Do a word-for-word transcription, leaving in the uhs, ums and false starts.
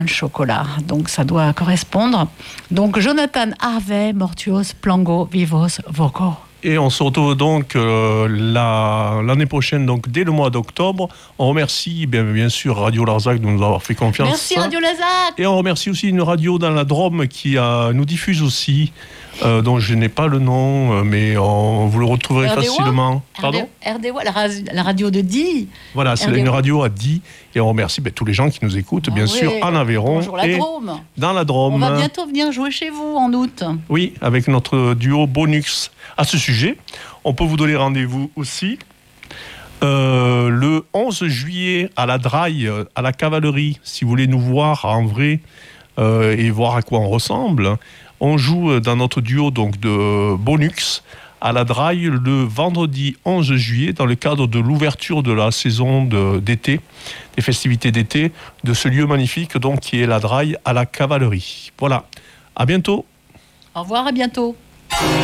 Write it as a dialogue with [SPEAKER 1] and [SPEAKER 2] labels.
[SPEAKER 1] chocolat, donc ça doit correspondre. Donc Jonathan Harvey, Mortuos, Plango, Vivos, Voco.
[SPEAKER 2] Et on se retrouve donc euh, la, l'année prochaine, donc dès le mois d'octobre. On remercie bien, bien sûr Radio Larzac de nous avoir fait confiance.
[SPEAKER 1] Merci Radio Larzac.
[SPEAKER 2] Et on remercie aussi une radio dans la Drôme qui a, nous diffuse aussi, euh, dont je n'ai pas le nom, mais on, vous le retrouverez
[SPEAKER 1] R D O
[SPEAKER 2] facilement. Pardon ?
[SPEAKER 1] R D O, la, la radio de Die.
[SPEAKER 2] Voilà, c'est
[SPEAKER 1] R D O.
[SPEAKER 2] une radio à Die. Et on remercie ben, tous les gens qui nous écoutent,
[SPEAKER 1] Ah
[SPEAKER 2] bien
[SPEAKER 1] oui.
[SPEAKER 2] sûr, en Aveyron.
[SPEAKER 1] Bonjour la
[SPEAKER 2] et
[SPEAKER 1] Drôme.
[SPEAKER 2] Dans la Drôme.
[SPEAKER 1] On va bientôt venir jouer chez vous en août.
[SPEAKER 2] Oui, avec notre duo Bonux. À ce sujet, on peut vous donner rendez-vous aussi euh, le onze juillet à la Draille, à la Cavalerie, si vous voulez nous voir en vrai euh, et voir à quoi on ressemble. On joue dans notre duo donc de Bonux à la Draille le vendredi onze juillet dans le cadre de l'ouverture de la saison de, d'été, des festivités d'été, de ce lieu magnifique donc qui est la Draille à la Cavalerie. Voilà, à bientôt.
[SPEAKER 1] Au revoir, à bientôt.